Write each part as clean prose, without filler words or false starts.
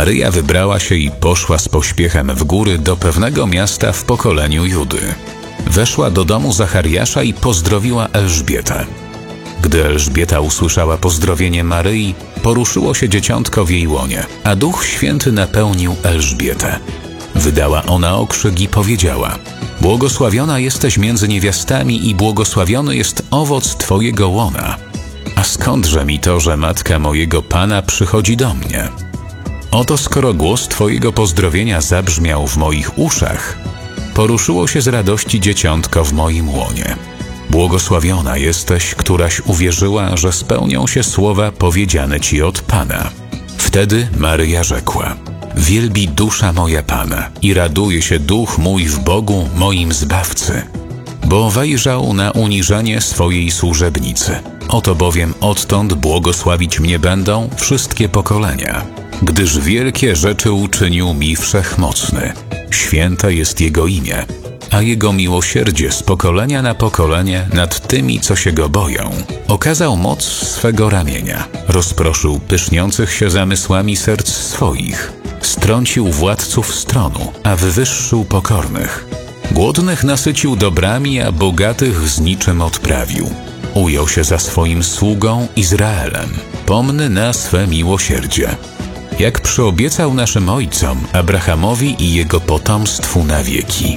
Maryja wybrała się i poszła z pośpiechem w góry do pewnego miasta w pokoleniu Judy. Weszła do domu Zachariasza i pozdrowiła Elżbietę. Gdy Elżbieta usłyszała pozdrowienie Maryi, poruszyło się dzieciątko w jej łonie, a Duch Święty napełnił Elżbietę. Wydała ona okrzyk i powiedziała: Błogosławiona jesteś między niewiastami i błogosławiony jest owoc Twojego łona. A skądże mi to, że matka mojego Pana przychodzi do mnie? Oto skoro głos Twojego pozdrowienia zabrzmiał w moich uszach, poruszyło się z radości dzieciątko w moim łonie. Błogosławiona jesteś, któraś uwierzyła, że spełnią się słowa powiedziane Ci od Pana. Wtedy Maryja rzekła: Wielbi dusza moja Pana i raduje się duch mój w Bogu moim Zbawcy, bo wejrzał na uniżenie swojej służebnicy. Oto bowiem odtąd błogosławić mnie będą wszystkie pokolenia, gdyż wielkie rzeczy uczynił mi Wszechmocny. Święte jest Jego imię, a Jego miłosierdzie z pokolenia na pokolenie nad tymi, co się Go boją. Okazał moc swego ramienia, rozproszył pyszniących się zamysłami serc swoich, strącił władców stronu, a wywyższył pokornych. Głodnych nasycił dobrami, a bogatych z niczym odprawił. Ujął się za swoim sługą Izraelem, pomny na swe miłosierdzie, jak przyobiecał naszym ojcom, Abrahamowi i jego potomstwu na wieki.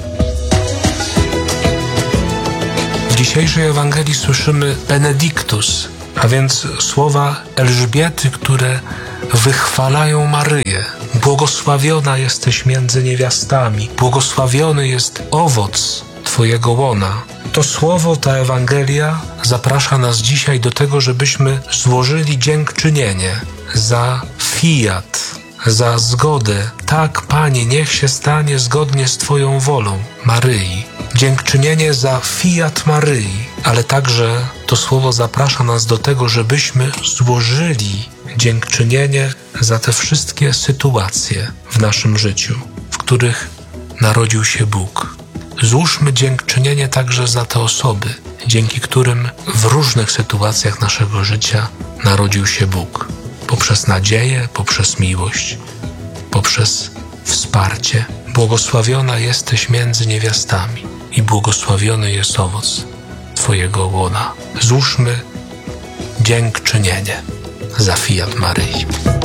W dzisiejszej Ewangelii słyszymy Benedictus, a więc słowa Elżbiety, które wychwalają Maryję. Błogosławiona jesteś między niewiastami, błogosławiony jest owoc Twojego łona. To słowo, ta Ewangelia zaprasza nas dzisiaj do tego, żebyśmy złożyli dziękczynienie za fiat, za zgodę. Tak, Panie, niech się stanie zgodnie z Twoją wolą, Maryi. Dziękczynienie za fiat Maryi, ale także to słowo zaprasza nas do tego, żebyśmy złożyli dziękczynienie za te wszystkie sytuacje w naszym życiu, w których narodził się Bóg. Złóżmy dziękczynienie także za te osoby, dzięki którym w różnych sytuacjach naszego życia narodził się Bóg. Poprzez nadzieję, poprzez miłość, poprzez wsparcie. Błogosławiona jesteś między niewiastami i błogosławiony jest owoc Twojego łona. Złóżmy dziękczynienie za fiat Maryi.